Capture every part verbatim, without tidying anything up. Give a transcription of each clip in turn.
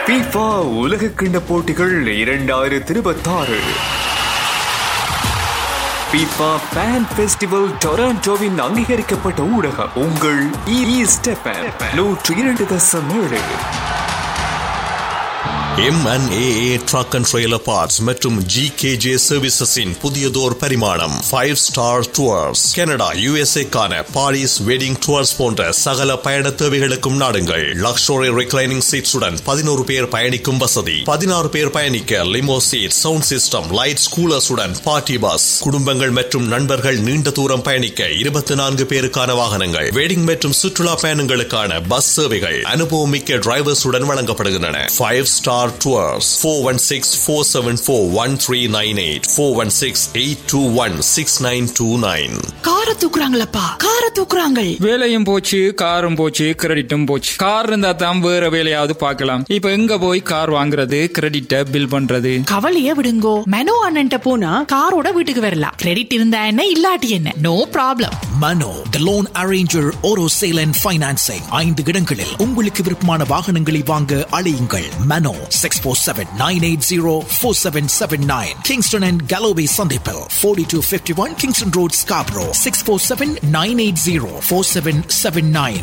FIFA உலக கிண்ண போட்டிகள் இரண்டாயிரத்தி இருபத்தி ஆறு FIFA Fan Festival டொராண்டோவின் அங்கீகரிக்கப்பட்ட ஊடகம் உங்கள் ஈஸ்ட் எஃப்எம் நூற்றி இரண்டு தசம் ஏழு. M and A A Truck and Trailer Parts மற்றும் G K J Services-இன் புதியதோர் பரிமாணம் five star tours. Canada U S A-க்கான Paris wedding tours போன்ற சகல பயண தேவைகளுக்கும் நாடுங்கள். லக்ஸரி ரிக்ளைனிங் சீட்ஸுடன் பதினோரு பேர் பயணிக்கும் வசதி, பதினாறு பேர் பயணிக்க லிமோ seat, sound system, light கூலர்ஸுடன் party bus. குடும்பங்கள் மற்றும் நண்பர்கள் நீண்ட தூரம் பயணிக்க இருபத்தி நான்கு பேருக்கான வாகனங்கள். வெட்டிங் மற்றும் சுற்றுலா பயணங்களுக்கான பஸ் சேவைகள் அனுபவமிக்க டிரைவர்ஸுடன் வழங்கப்படுகின்றன. Five star Tours four one six, four seven four, one three nine eight four one six, eight two one, six nine two nine. கார தூக்குறாங்களப்பா, கார தூக்குறாங்க. வேலையும் போச்சு, காரும் போச்சு, கிரெடிட்டும் போச்சு. கார் இருந்தா தான் வேற வேலையாவது பார்க்கலாம். இப்ப எங்க போய் கார் வாங்குறது, கிரெடிட்ட பில் பண்றது? கவலையே விடுங்கோ. மனோ அண்ணன்ட்ட போனா காரோட வீட்டுக்கு வரலாம். கிரெடிட் இருந்தா என்ன, இல்லாட்டி என்ன, no problem. Mano the loan arranger, auto sale and financing. ஐந்து இடங்களில் உங்களுக்கு விருப்பமான வாகனங்களை வாங்க அழையுங்கள். மனோ six four seven, nine eight zero, four seven seven nine. Kingston and Galloway Sandipal forty-two fifty-one Kingston Road, Scarborough six four seven, nine eight zero, four seven seven nine.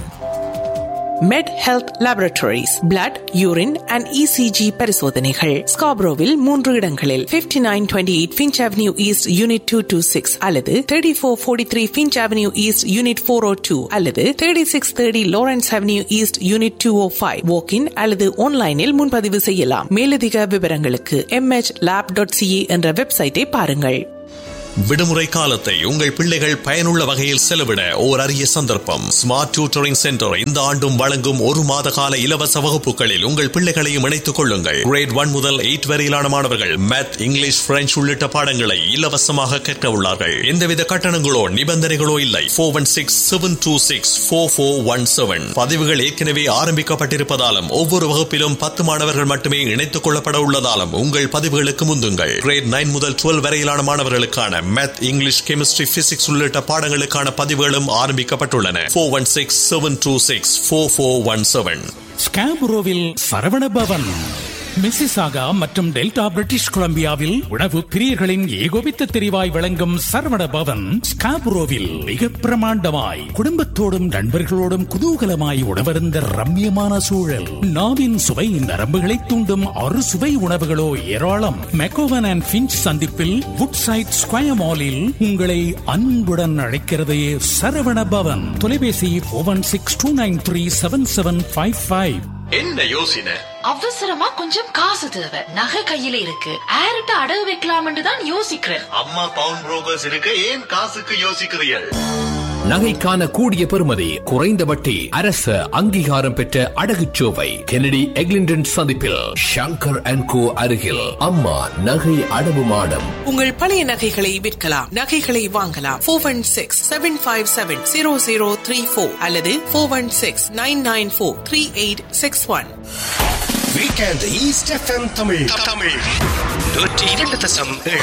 Med Health Laboratories, Blood, Urine and E C G பரிசோதனைகள் ஸ்கார்பரோவில் மூன்று இடங்களில் fifty-nine twenty-eight Finch Avenue East Unit two twenty-six அல்லது thirty-four forty-three Finch Avenue East Unit four oh two அல்லது thirty-six thirty Lawrence Avenue East Unit two oh five. Walk-in அல்லது ஆன்லைனில் முன்பதிவு செய்யலாம். மேலதிக விவரங்களுக்கு m h lab dot c a என்ற வெப்சைட்டை பாருங்கள். விடுமுறை காலத்தை உங்கள் பிள்ளைகள் பயனுள்ள வகையில் செலவிட ஓர் அரிய சந்தர்ப்பம். ஸ்மார்ட் டியூட்டரிங் சென்டர் இந்த ஆண்டும் வழங்கும் ஒரு மாத கால இலவச வகுப்புகளில் உங்கள் பிள்ளைகளையும் இணைத்துக் கொள்ளுங்கள். கிரேட் ஒன் முதல் எயிட் வரையிலான மாணவர்கள் மேத், இங்கிலீஷ், பிரெஞ்சு உள்ளிட்ட பாடங்களை இலவசமாக கற்க உள்ளார்கள். எந்தவித கட்டணங்களோ நிபந்தனைகளோ இல்லை. Four one six seven two six four four one seven. பதிவுகள் ஏற்கனவே ஆரம்பிக்கப்பட்டிருப்பதாலும் ஒவ்வொரு வகுப்பிலும் பத்து மாணவர்கள் மட்டுமே இணைத்துக் கொள்ளப்பட உள்ளதாலும் உங்கள் பதிவுகளுக்கு முந்துங்கள். கிரேட் நைன் முதல் டுவெல் வரையிலான மாணவர்களுக்கான மேத், இங்கிலீஷ், கெமிஸ்ட்ரி, பிசிக்ஸ் உள்ளிட்ட பாடங்களுக்கான பதிவுகளும் ஆரம்பிக்கப்பட்டுள்ளன. Four one six seven two six four four one seven. ஸ்காபுரோவில் Saravana Pawan, Mississauga மற்றும் டெல்டா பிரிட்டிஷ் கொலம்பியாவில் உணவு பிரியர்களின் ஏகோபித்த தெரிவாய் வழங்கும் சரவண பவன் ஸ்காபுரோவில் மிக பிரமாண்டமாய் குடும்பத்தோடும் நண்பர்களோடும் குதூகலமாய் உணவருந்த ரம்யமான சூழல். நாவின் சுவை நரம்புகளை தூண்டும் அறு சுவை உணவுகளோ ஏராளம். மெக்கோவன் அண்ட் பிஞ்ச் சந்திப்பில் வுட் சைட் ஸ்கொயர் மாலில் உங்களை அன்புடன் அழைக்கிறது சரவண பவன். தொலைபேசி four one six two nine three seven seven five five. என்ன யோசனை? அவசரமா கொஞ்சம் காசு தேவை, நகை கையில இருக்கு, ஆர்ட்ட அடகு வைக்கலாம்னு தான் யோசிக்கிறேன். அம்மா பவுன் புரோக்கர்ஸ் இருக்கு, ஏன் காசுக்கு யோசிக்கிறீர்கள்? நகைக்கான கூடிய பெறுமதி, குறைந்த வட்டி, அரசு அங்கீகாரம் பெற்ற அடகுச்சோவை கெனடி எக்லிண்டன் சந்திப்பில் ஷங்கர் அண்ட் கோ அருகில் அம்மா நகை அடவு மாடம். உங்கள் பழைய நகைகளை விற்கலாம், நகைகளை வாங்கலாம். Four one six seven five seven zero zero three four அல்லது four one six nine nine four three eight six one. Weekend east FM Tamil Tamil நூற்றி இரண்டு தசம் ஏழு.